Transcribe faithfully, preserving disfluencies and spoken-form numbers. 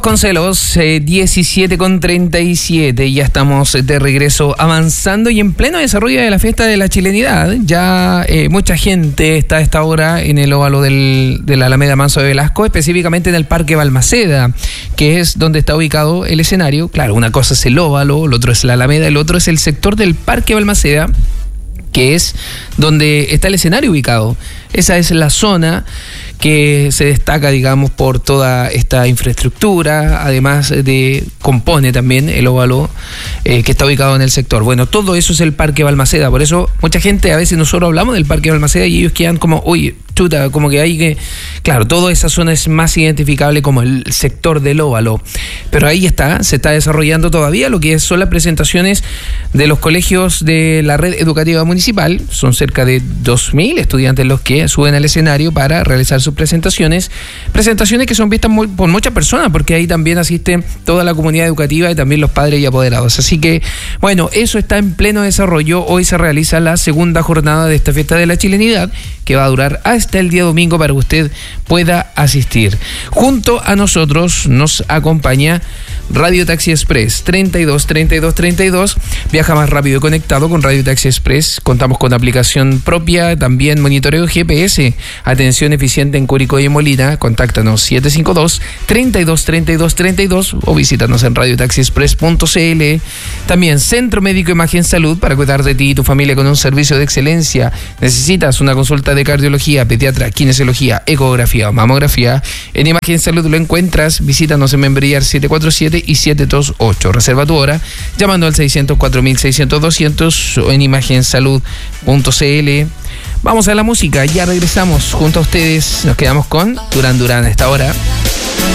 Con celos, eh, diecisiete con treinta y siete, ya estamos de regreso avanzando y en pleno desarrollo de la fiesta de la chilenidad. Ya eh, mucha gente está a esta hora en el óvalo del, de la Alameda Manso de Velasco, específicamente en el Parque Balmaceda, que es donde está ubicado el escenario. Claro, una cosa es el óvalo, el otro es la Alameda, el otro es el sector del Parque Balmaceda, que es donde está el escenario ubicado. Esa es la zona que se destaca, digamos, por toda esta infraestructura, además de compone también el óvalo eh, que está ubicado en el sector. Bueno, todo eso es el Parque Balmaceda, por eso mucha gente, a veces nosotros hablamos del Parque Balmaceda y ellos quedan como, uy, chuta, como que hay que... Claro, toda esa zona es más identificable como el sector del óvalo, pero ahí está, se está desarrollando todavía lo que son las presentaciones de los colegios de la red educativa municipal. Son cerca de dos mil estudiantes los que suben al escenario para realizar sus presentaciones, presentaciones que son vistas muy, por muchas personas, porque ahí también asiste toda la comunidad educativa y también los padres y apoderados. Así que, bueno, eso está en pleno desarrollo. Hoy se realiza la segunda jornada de esta fiesta de la chilenidad, que va a durar hasta el día domingo para que usted pueda asistir. Junto a nosotros nos acompaña Radio Taxi Express treinta y dos, treinta y dos, treinta y dos. Viaja más rápido y conectado con Radio Taxi Express. Contamos con aplicación propia, también monitoreo G P S. Atención eficiente en Curicó y en Molina. Contáctanos siete cinco dos, treinta y dos, treinta y dos, treinta y dos o visítanos en radio taxi express punto c l. También Centro Médico Imagen Salud, para cuidar de ti y tu familia con un servicio de excelencia. ¿Necesitas una consulta de cardiología, pediatra, kinesiología, ecografía o mamografía? En Imagen Salud lo encuentras. Visítanos en Membrillar siete cuatro siete y siete dos ocho. Reserva tu hora llamando al seiscientos cuatro mil seiscientos doscientos o en imagen salud punto c l. Vamos a la música, ya regresamos junto a ustedes. Nos quedamos con Duran Duran a esta hora.